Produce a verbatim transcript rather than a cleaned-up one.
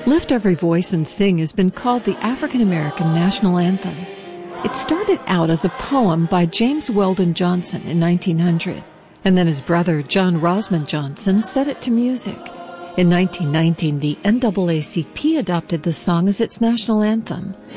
Lift Every Voice and Sing has been called the African American national anthem. It started out as a poem by James Weldon Johnson in nineteen hundred, and then his brother John Rosman Johnson set it to music. In nineteen nineteen, the N double A C P adopted the song as its national anthem.